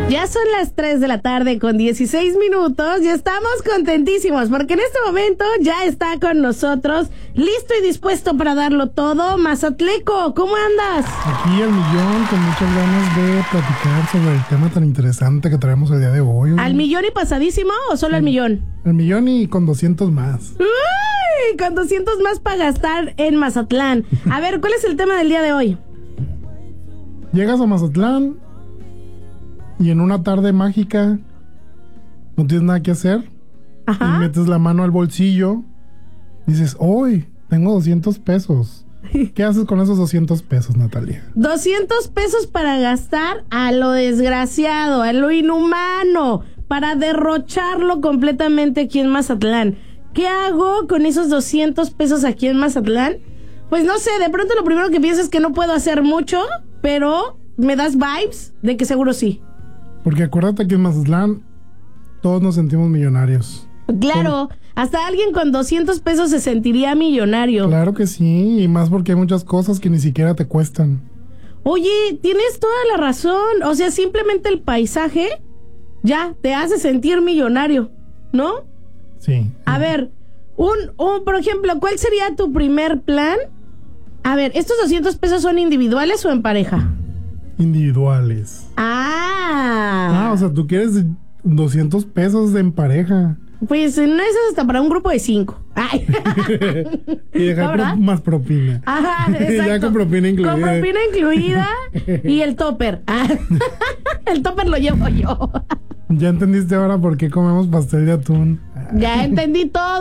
Ya son las 3 de la tarde con 16 minutos y estamos contentísimos porque en este momento ya está con nosotros, listo y dispuesto para darlo todo, Mazatleco. ¿Cómo andas? Aquí al millón, con muchas ganas de platicar sobre el tema tan interesante que traemos el día de hoy. ¿Al millón y pasadísimo o solo al millón? Al millón y con 200 más. ¡Uy! Con 200 más para gastar en Mazatlán. A ver, ¿cuál es el tema del día de hoy? Llegas a Mazatlán y en una tarde mágica no tienes nada que hacer. Ajá. Y metes la mano al bolsillo y dices, hoy tengo 200 pesos. ¿Qué haces con esos 200 pesos, Natalia? 200 pesos para gastar a lo desgraciado, a lo inhumano, para derrocharlo completamente aquí en Mazatlán. ¿Qué hago con esos 200 pesos aquí en Mazatlán? Pues no sé, de pronto lo primero que pienso es que no puedo hacer mucho, pero me das vibes de que seguro sí. Porque acuérdate que en Mazatlán todos nos sentimos millonarios. Claro, hasta alguien con 200 pesos se sentiría millonario. Claro que sí, y más porque hay muchas cosas que ni siquiera te cuestan. Oye, tienes toda la razón. O sea, simplemente el paisaje ya te hace sentir millonario, ¿no? Sí. A ver, por ejemplo, ¿cuál sería tu primer plan? A ver, ¿estos 200 pesos son individuales o en pareja? Individuales. O sea, tú quieres 200 pesos en pareja. Pues no es hasta para un grupo de 5. Ay. Y dejar más propina. Ajá, exacto. Ya con propina incluida. Con propina incluida y el topper. El topper lo llevo yo. ¿Ya entendiste ahora por qué comemos pastel de atún? Ya entendí todo.